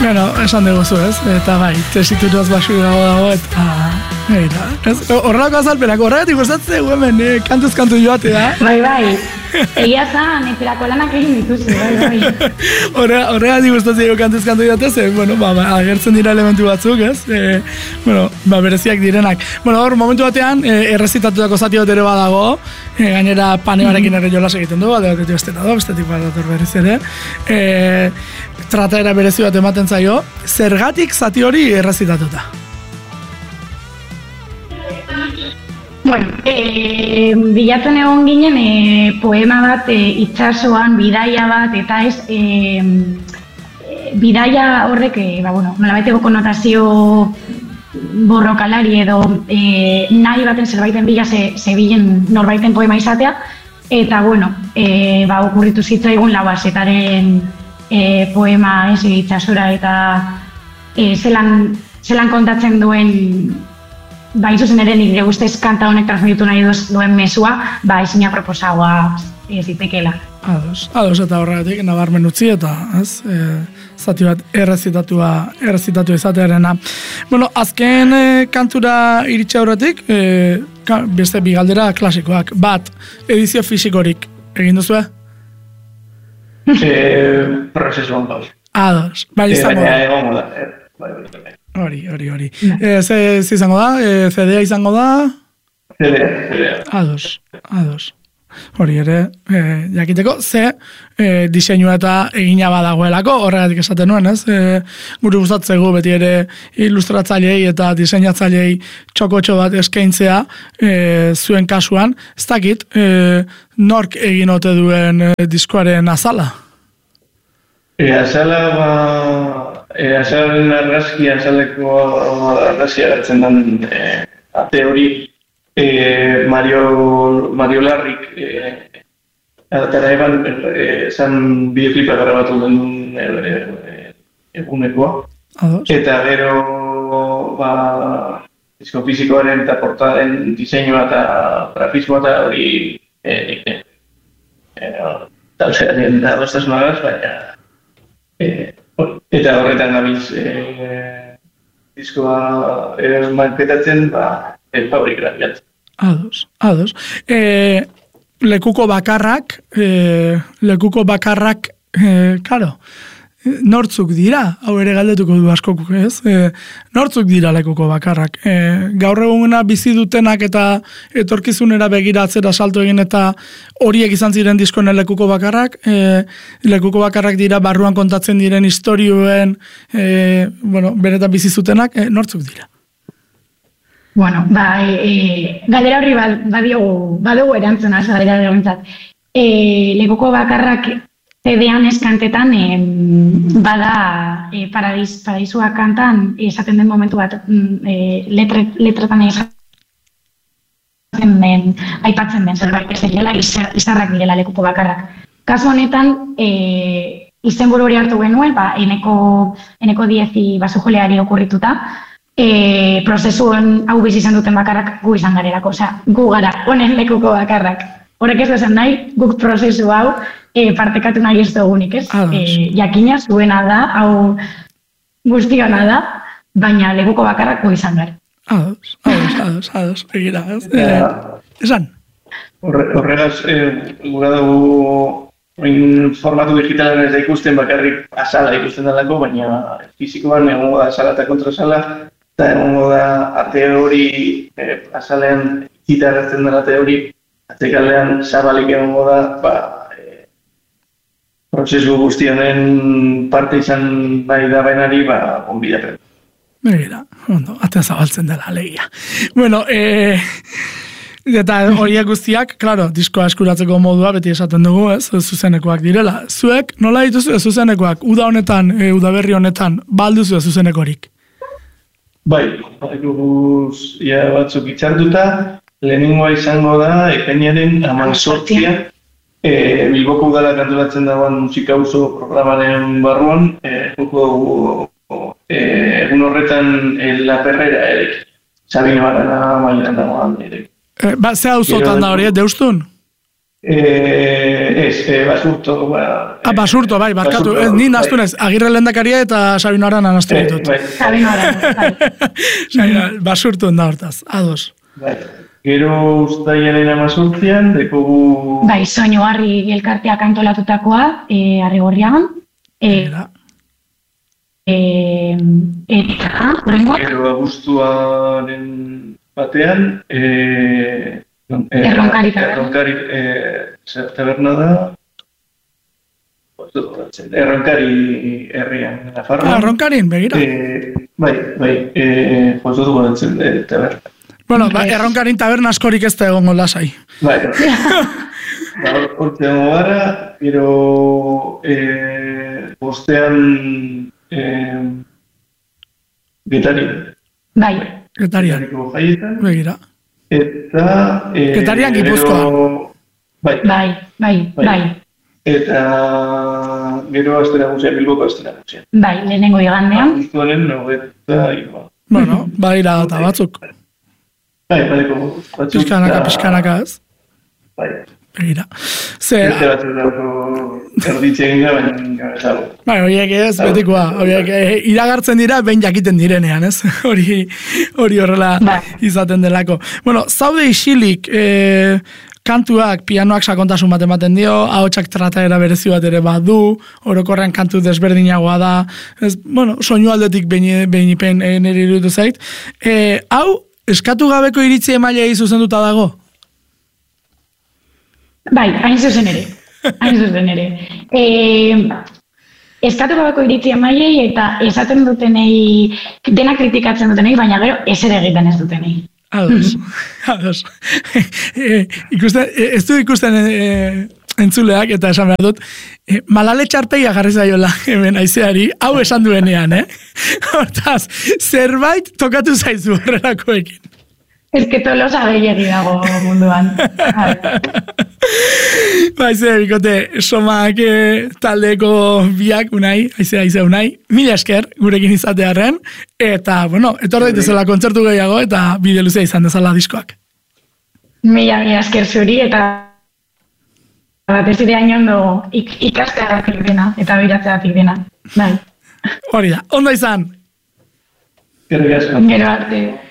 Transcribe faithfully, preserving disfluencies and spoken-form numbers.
Bueno, esan dugu ez, eta bai, tesituraz basura dago, eta... Horrelako azalpenak, horregatik gustatzen dugu hemen, eh, kantuz kantu joatea. Bai, bai, egia zan, eperako lanak egin dituzu, bai, bai. Horregatik gustatzen dugu kantuz kantu joatea, ze, bueno, ba, agertzen dira elementu batzuk, ez? E, bueno, ba, bereziak direnak. Bueno, hor, momentu batean, e, errezitatutako zati bat ere badago, e, gainera panebarekin ere jolas egiten du, alde batetik bestetik da, bestetik badator berriz ere. E, trataera berezi bat ematen zaio, zergatik zati hori errezitatuta? Bueno, e, bilatzen egon ginen e, poema bat, e, itsasoan, bidaia bat, eta ez, e, e, bidaia horrek, e, ba, bueno, nolabaiteko konotazio borrokalari edo e, nahi baten zerbaiten bila ze, zebilen norbaiten poema izatea, eta, bueno, e, ba, okurritu zitzaigun Lauazetaren e, poema ez itsasora, eta e, zelan, zelan kontatzen duen ba, izuzen ere nire guztez kanta honek transmititu nahi duen mesua, ba, izina proposagoa ez zitekela. Ados, ados eta horregatik, nabarmen utzi eta, ez, e, zati bat errezitatua, errezitatu izatearena. Bueno, azken e, kantura iritsi aurretik, e, ka, beste bigaldera klasikoak. Bat, edizio fisikorik egin duzu, eh? E, prozesuan gauz. Ados, bai izango da. Egongo da, bai, bai, bai. Hori, hori, hori. E, ze, ze izango da? E, C D-a izango da? C D-a, C D-a. Ados, ados. Hori ere, e, jakiteko, ze e, diseinua eta egina badagoelako, horregatik esaten nuen, ez? E, guri gustatzegu beti ere ilustratzailei eta diseinatzailei txokotxo bat eskaintzea e, zuen kasuan. Ez dakit, e, nork egin ote duen e, diskoaren azala? E, azala, ba... E, azalen argazki, azaleko argazkia gertzen den e, ate hori e, Mario, Mario Larrik e, atara eban esan e, bideoklipa grabatu den e, e, egunekoa. Ados. Eta gero ba, disko fizikoaren eta portaren diseinua eta grafismoa eta hori e, e, e, talzearen da dostasunagaz, baina e, eta horretan gabiz e, diskoa e, manketatzen, ba, e, fabrik grabiatzen. Ados, ados. E, lekuko bakarrak, e, lekuko bakarrak, e, karo, nortzuk dira, hau ere galdetuko du askokuk, ez? E, nortzuk dira lekuko bakarrak. E, gaur eguna bizi dutenak eta etorkizunera begiratzera salto egin eta horiek izan ziren diskoen lekuko bakarrak, e, lekuko bakarrak dira barruan kontatzen diren istorioen, e, bueno, benetan bizi zutenak, e, nortzuk dira? Bueno, ba, e, galdera horri badiogu, badugu erantzuna, ez galdera horrentzat. E, lekuko bakarrak C D-an eskantetan e, bada e, paradis, paradisua kantan esaten den momentu bat e, letre, letretan esaten den, aipatzen den zerbait ez dela, izarrak direla lekuko bakarrak. Kasu honetan, e, izenburu hori hartu genuen, ba, eneko, eneko diezi basojoleari okurrituta, e, prozesuen hau bizi izan duten bakarrak gu izan garelako, osea, gu gara, honen lekuko bakarrak. Horrek ez desan nahi, guk prozesu hau e, partekatu nahi ez dugunik, ez? E, jakina zuena da, hau guztiona da, baina lekuko bakarrak gu izan gara. Ados, ados, ados, ados, egira, ez? Eh, esan? Horregaz, eh, gura dugu formatu digitalen ez da ikusten bakarrik azala ikusten dalako, baina fizikoan egongo da azala eta kontrasala, eta egongo da arte hori, eh, azalean gitarratzen dela arte hori, atzekalean zabalik egongo da, ba, e, prozesu guztionen parte izan nahi da bainari, ba, onbidapen. Begira, ondo, atea zabaltzen dela, alegia. Bueno, e, eta horiek guztiak, klaro, diskoa eskuratzeko modua, beti esaten dugu, ez, zuzenekoak direla. Zuek, nola dituzu zuzenekoak, uda honetan, e, udaberri honetan, balduzu zuzenekorik? Bai, guz, ia batzuk itxartuta, lehenengoa izango da, ekainaren hamazortzia, e, Bilboko udalak antolatzen dagoen musika auzo programaren barruan, e, e, egun horretan e, La Perrera ere, Sabine Barana mailan dagoen ere. E, ba, ze auzotan da hori, deustun? Eh, ez, eh, basurto, ba... Ah, basurto, bai, barkatu. Basurto, Ez, ni bai. naztu nez, Agirre lehendakaria eta Sabino Arana naztu Eh, ditut. bai, Sabino Arana, bai. Sabino, basurtu da hortaz, ados. bai. Gero ustaiaren amazortzian, dekogu... Bai, soinu harri elkarteak antolatutakoa, e, Arrigorriagan. E, Era. e, eta, horrengoak, Gero abuztuaren batean, eh, non, eh, Erronkari taberna. Erronkari eh, zer taberna da... Erronkari herrian, Nafarroan. Ah, Ronkarin, begira. Eh, bai, bai, eh, jozu dugu datzen eh, taberna. Bueno, ba, Erronkarin taberna askorik ez da egongo lasai. Bai, ba, hortze dago gara, gero eh, bostean eh, Getari. bai, Getarian, Getariko jaietan. begira. Eta... Eh, Getarian, Gipuzkoan. gero- Bai, bai, bai, Bai. bai, eta gero astera guzia, Bilboko astera guzia. bai, lehenengo igandean. Abuztuaren nogeta iba. Bueno, badira eta batzuk. Bai, badeko batzuk. Pizkanaka, eta- pizkanaka ez. Bai, Begira. Ze, beste batzuk dago erditzen gira, baina ez dago. bai, horiek ez, betikoa. Horiek eh, iragartzen dira, behin jakiten direnean, ez? Hori hori horrela Bai. izaten delako. Bueno, zaude isilik, eh, kantuak, pianoak sakontasun bat ematen dio, ahotsak trataera berezi bat ere badu, orokorrean kantu desberdinagoa da, ez, bueno, soinu aldetik behin, behin ipen e, nire iruditu zait. E, hau, eskatu gabeko iritzi emailei zuzenduta dago? Bai, hain zuzen ere. Hain zuzen ere. E, eskatu gabeko iritzi emaiei eta esaten dutenei, dena kritikatzen dutenei, baina gero ezer egiten ez dutenei. Ados, ados. e, ikusten, e, ez du ikusten e, entzuleak, eta esan behar dut, e, malale txarpeia jarri zaiola hemen aizeari, hau esan duenean, eh? Hortaz, zerbait tokatu zaizu horrelakoekin. Ez que tolosa gehiagi dago munduan. Baize, bikote, somak e, taldeko biak, unai, aize, aize, unai, mila esker gurekin izatearen, eta, bueno, etor daitezela kontzertu gehiago, eta bide luzea izan dezala diskoak. Mila, mila esker zuri, eta batez ere hain ondo ik, ikasteagatik dena, eta biratzeagatik dena. Bai, Hori da, ondo izan! Gerrik asko. gero arte.